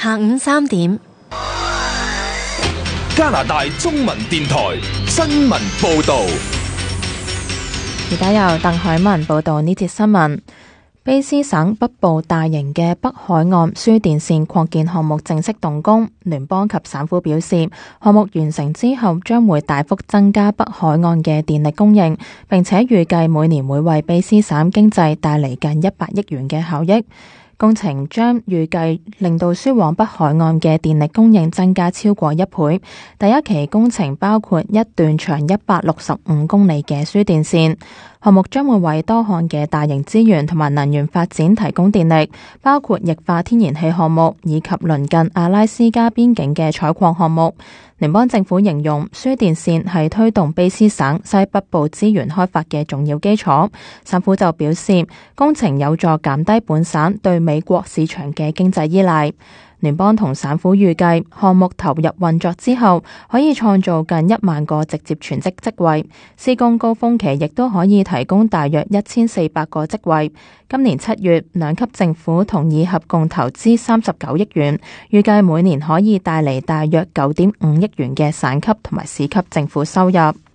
下午3點， 加拿大中文電台新聞報道。 而家由鄧海文報道呢節新聞。卑詩省北部大型嘅北海岸輸電線擴建項目正式動工，聯邦及省府表示，項目完成之後將會大幅增加北海岸嘅電力供應，並且預計每年會為卑詩省經濟帶嚟近100億元嘅效益。工程將預計令到輸往北海岸嘅電力供應增加超過1倍。第一期工程包括一段長165公里嘅輸電線，項目將會為多項嘅大型資源同埋能源發展提供電力，包括液化天然氣項目以及鄰近阿拉斯加邊境嘅採礦項目。聯邦政府形容輸電線係推動卑詩省西北部資源開發嘅重要基礎。省府就表示，工程有助減低本省對美國市場嘅經濟依賴。聯邦同省府預計項目投入運作之後，可以創造近1萬個直接全職職位，施工高峰期亦都可以提供大約1400個職位。今年7月，兩級政府同意合共投資39億元，預計每年可以帶嚟大約9.5億元嘅省級同埋市級政府收入。